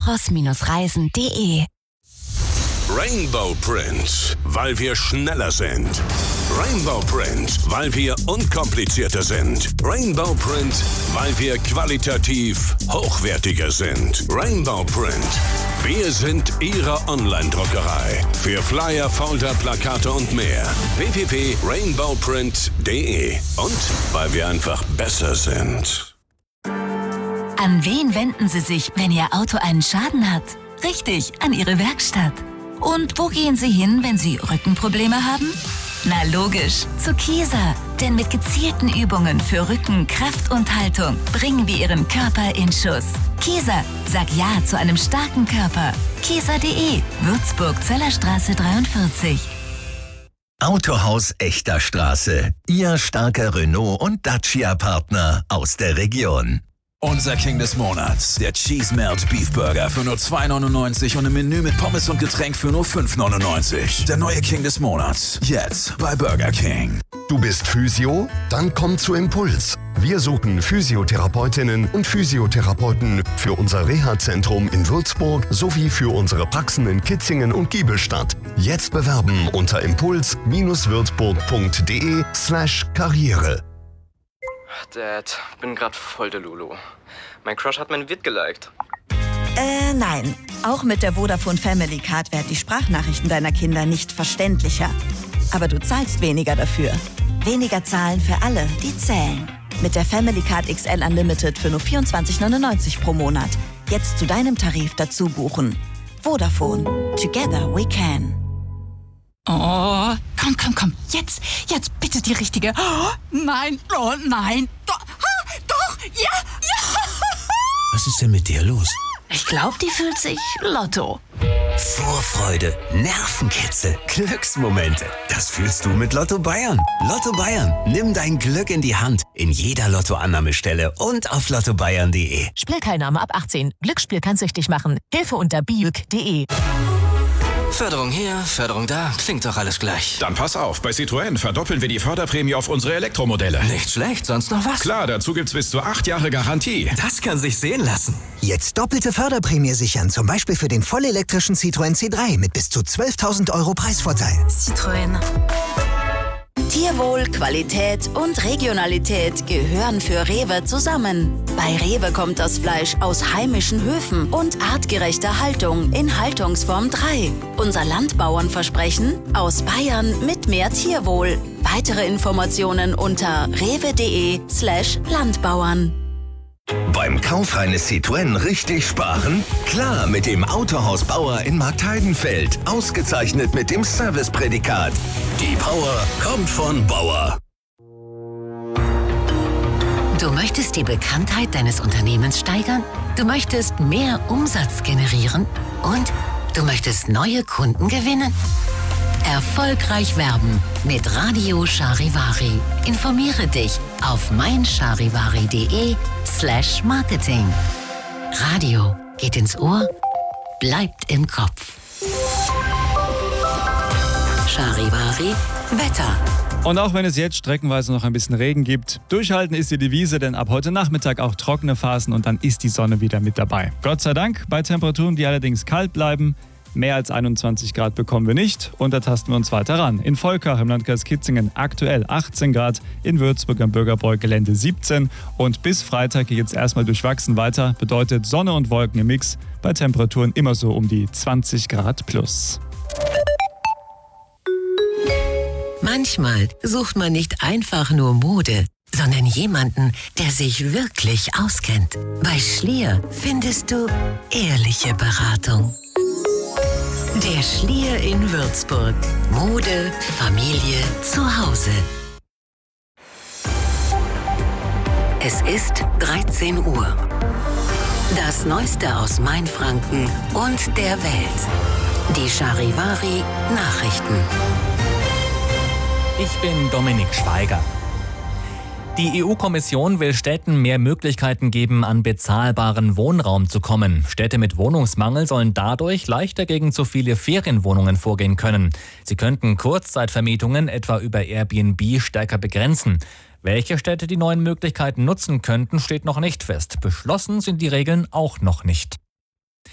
epos-reisen.de. Rainbow Print, weil wir schneller sind. Rainbow Print, weil wir unkomplizierter sind. Rainbow Print, weil wir qualitativ hochwertiger sind. Rainbow Print, wir sind Ihre Online-Druckerei. Für Flyer, Folder, Plakate und mehr. www.rainbowprint.de. Und weil wir einfach besser sind. An wen wenden Sie sich, wenn Ihr Auto einen Schaden hat? Richtig, an Ihre Werkstatt. Und wo gehen Sie hin, wenn Sie Rückenprobleme haben? Na logisch, zu Kieser. Denn mit gezielten Übungen für Rücken, Kraft und Haltung bringen wir Ihren Körper in Schuss. Kieser, sag Ja zu einem starken Körper. Kieser.de, Würzburg, Zellerstraße 43. Autohaus Echter Straße. Ihr starker Renault- und Dacia-Partner aus der Region. Unser King des Monats, der Cheese Melt Beef Burger für nur 2,99 und im Menü mit Pommes und Getränk für nur 5,99. Der neue King des Monats, jetzt bei Burger King. Du bist Physio? Dann komm zu Impuls. Wir suchen Physiotherapeutinnen und Physiotherapeuten für unser Reha-Zentrum in Würzburg sowie für unsere Praxen in Kitzingen und Giebelstadt. Jetzt bewerben unter impuls-würzburg.de/Karriere. Dad, bin grad voll der Lulu. Mein Crush hat mein Vid geliked. Nein. Auch mit der Vodafone Family Card werden die Sprachnachrichten deiner Kinder nicht verständlicher. Aber du zahlst weniger dafür. Weniger zahlen für alle, die zählen. Mit der Family Card XL Unlimited für nur 24,99 pro Monat. Jetzt zu deinem Tarif dazu buchen. Vodafone. Together we can. Oh, komm. Jetzt bitte die richtige. Oh, nein. Doch, ja. Was ist denn mit dir los? Ich glaube, die fühlt sich Lotto. Vorfreude, Nervenkitzel, Glücksmomente. Das fühlst du mit Lotto Bayern. Lotto Bayern, nimm dein Glück in die Hand. In jeder Lottoannahmestelle und auf lottobayern.de. Spielteilnahme ab 18. Glücksspiel kann süchtig machen. Hilfe unter biuk.de. Förderung hier, Förderung da, klingt doch alles gleich. Dann pass auf, bei Citroën verdoppeln wir die Förderprämie auf unsere Elektromodelle. Nicht schlecht, sonst noch was? Klar, dazu gibt's bis zu 8 Jahre Garantie. Das kann sich sehen lassen. Jetzt doppelte Förderprämie sichern, zum Beispiel für den vollelektrischen Citroën C3 mit bis zu 12.000 € Preisvorteil. Citroën. Tierwohl, Qualität und Regionalität gehören für Rewe zusammen. Bei Rewe kommt das Fleisch aus heimischen Höfen und artgerechter Haltung in Haltungsform 3. Unser Landbauernversprechen: aus Bayern mit mehr Tierwohl. Weitere Informationen unter rewe.de/Landbauern. Beim Kauf eines Citroën richtig sparen? Klar, mit dem Autohaus Bauer in Marktheidenfeld. Ausgezeichnet mit dem Serviceprädikat. Die Power kommt von Bauer. Du möchtest die Bekanntheit deines Unternehmens steigern? Du möchtest mehr Umsatz generieren? Und du möchtest neue Kunden gewinnen? Erfolgreich werben mit Radio Charivari. Informiere dich auf meincharivari.de/Marketing. Radio geht ins Ohr, bleibt im Kopf. Charivari Wetter. Und auch wenn es jetzt streckenweise noch ein bisschen Regen gibt, durchhalten ist die Devise, denn ab heute Nachmittag auch trockene Phasen und dann ist die Sonne wieder mit dabei. Gott sei Dank, bei Temperaturen, die allerdings kalt bleiben. Mehr als 21 Grad bekommen wir nicht und da tasten wir uns weiter ran. In Volkach im Landkreis Kitzingen aktuell 18 Grad, in Würzburg am Bürgerbräu-Gelände 17 und bis Freitag geht es erstmal durchwachsen weiter, bedeutet Sonne und Wolken im Mix, bei Temperaturen immer so um die 20 Grad plus. Manchmal sucht man nicht einfach nur Mode, sondern jemanden, der sich wirklich auskennt. Bei Schlier findest du ehrliche Beratung. Der Schlier in Würzburg. Mode, Familie, Zuhause. Es ist 13 Uhr. Das Neueste aus Mainfranken und der Welt. Die Charivari Nachrichten. Ich bin Dominik Schweiger. Die EU-Kommission will Städten mehr Möglichkeiten geben, an bezahlbaren Wohnraum zu kommen. Städte mit Wohnungsmangel sollen dadurch leichter gegen zu viele Ferienwohnungen vorgehen können. Sie könnten Kurzzeitvermietungen etwa über Airbnb stärker begrenzen. Welche Städte die neuen Möglichkeiten nutzen könnten, steht noch nicht fest. Beschlossen sind die Regeln auch noch nicht.